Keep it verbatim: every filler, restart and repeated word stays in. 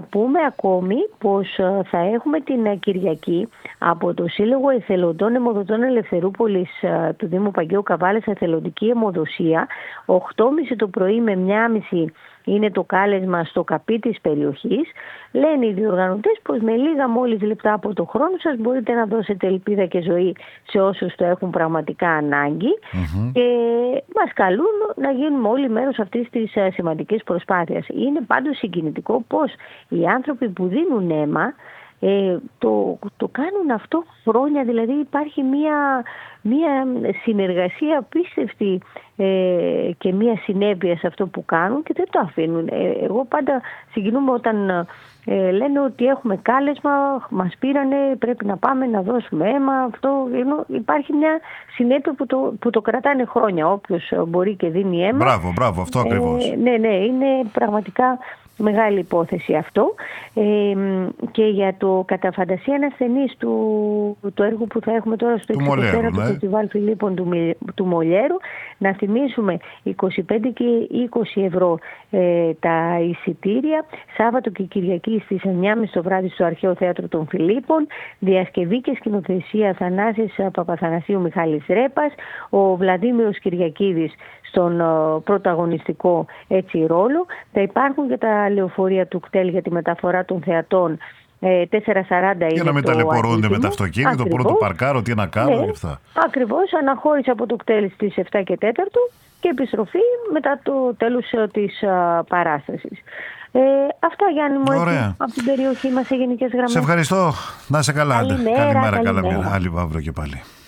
πούμε ακόμη πως θα έχουμε την Κυριακή από το Σύλλογο Εθελοντών Αιμοδοτών Ελευθερούπολης του Δήμου Παγκαίου Καβάλας εθελοντική αιμοδοσία. οκτώ και μισή το πρωί με μία και μισή είναι το κάλεσμα στο καπί της περιοχής. Λένε οι διοργανωτές πως με λίγα μόλις λεπτά από το χρόνο σας μπορείτε να δώσετε ελπίδα και ζωή σε όσους το έχουν πραγματικά ανάγκη mm-hmm. και μας καλούν να γίνουμε όλοι μέρος αυτής της σημαντικής προσπάθειας. Είναι πάντως συγκινητικό πως οι άνθρωποι που δίνουν αίμα Ε, το, το κάνουν αυτό χρόνια, δηλαδή υπάρχει μια, μια συνεργασία απίστευτη ε, και μια συνέπεια σε αυτό που κάνουν και δεν το αφήνουν. Ε, εγώ πάντα συγκινούμαι όταν ε, λένε ότι έχουμε κάλεσμα, μας πήρανε, πρέπει να πάμε να δώσουμε αίμα. Αυτό, ενώ υπάρχει μια συνέπεια που το, που το κρατάνε χρόνια, όποιος μπορεί και δίνει αίμα. Μπράβο, μπράβο, αυτό ακριβώς. Ε, ναι, ναι, είναι πραγματικά μεγάλη υπόθεση αυτό. Ε, και για το κατά φαντασία ανασθενής του το έργο που θα έχουμε τώρα στο εικοστή τέταρτη του Φεστιβάλ Φιλίππων του, του Μολιέρου, να θυμίσουμε είκοσι πέντε και είκοσι ευρώ ε, τα εισιτήρια, Σάββατο και Κυριακή στις εννιά και μισή το βράδυ στο Αρχαίο Θέατρο των Φιλίππων, διασκευή και σκηνοθεσία Θανάσης Παπαθανασίου Μιχάλης Ρέπας, ο Βλαδίμηρος Κυριακίδης στον uh, πρωταγωνιστικό έτσι ρόλο. Θα υπάρχουν και τα λεωφορεία του ΚΤΕΛ για τη μεταφορά των θεατών. Ε, τέσσερα σαράντα είναι. Για να μην ταλαιπωρούνται με το αυτοκίνητο, πρώτο παρκάρω, τι να κάνω, ναι, και αυτά. Ακριβώς, αναχώρηση από το κτέλ στις επτά και τέσσερα και επιστροφή μετά το τέλος της α, παράστασης. Ε, αυτά, Γιάννη μου, έτσι, από την περιοχή μας σε γενικές γραμμές. Σε ευχαριστώ. Να είσαι καλά. Καλημέρα, καλημέρα, καλημέρα. καλημέρα. Άλλη Αύριο και πάλι.